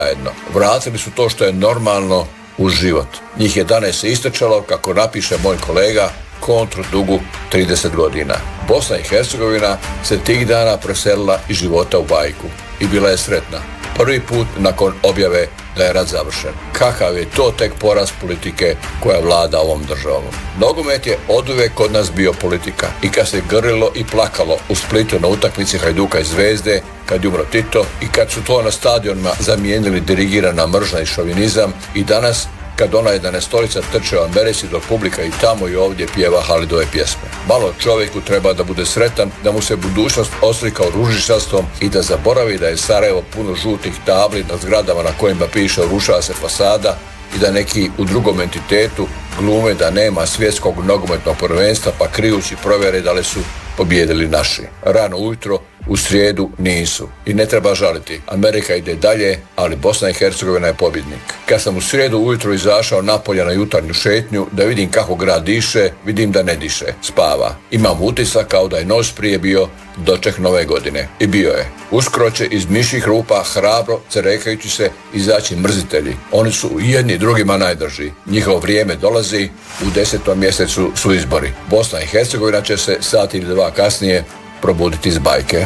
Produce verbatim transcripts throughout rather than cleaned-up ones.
zajedno. Vratili su to što je normalno u život. Njih jedanaest se istrčalo, kako napiše moj kolega, kontru dugu trideset godina. Bosna i Hercegovina se tih dana preselila iz života u bajku i bila je sretna. Prvi put nakon objave da je rat završen. Kakav je to tek poraz politike koja vlada ovom državom. Nogomet je oduvek kod nas bio politika. I kad se grlilo i plakalo u Splitu na utakmici Hajduka i Zvezde, kad je umro Tito, i kad su to na stadionima zamijenili dirigirana mržnja i šovinizam, i danas kad ona jedanaestorica trče u Americi dok publika i tamo i ovdje pjeva Halidove pjesme. Malo čovjeku treba da bude sretan, da mu se budućnost oslika u ružičastom i da zaboravi da je Sarajevo puno žutih tabli na zgradama na kojima piše rušava se fasada i da neki u drugom entitetu glume da nema svjetskog nogometnog prvenstva pa krijući provjere da li su pobijedili naši. Rano ujutro u srijedu nisu. I ne treba žaliti. Amerika ide dalje, ali Bosna i Hercegovina je pobjednik. Kad sam u srijedu ujutro izašao napolje na jutarnju šetnju da vidim kako grad diše, vidim da ne diše, spava. Imam utisak kao da je noć prije bio doček nove godine. I bio je. Uskoro će iz mišjih rupa hrabro, cerekajući se, izaći mrzitelji. Oni su jedni drugima najdrži. Njihovo vrijeme dolazi, u desetom mjesecu su izbori. Bosna i Hercegovina će se sat ili dva kasnije probuditi iz bajke.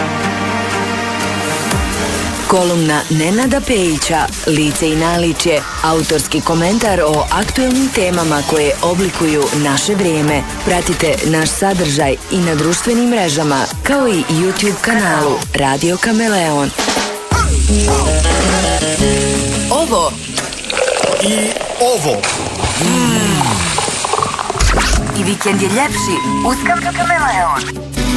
Kolumna Nenada Pejića, Lice i naličje, autorski komentar o aktuelnim temama koje oblikuju naše vrijeme. Pratite naš sadržaj i na društvenim mrežama, kao i YouTube kanalu Radio Kameleon. Ovo i ovo. Mm. I vikend je ljepši uz Kameleon.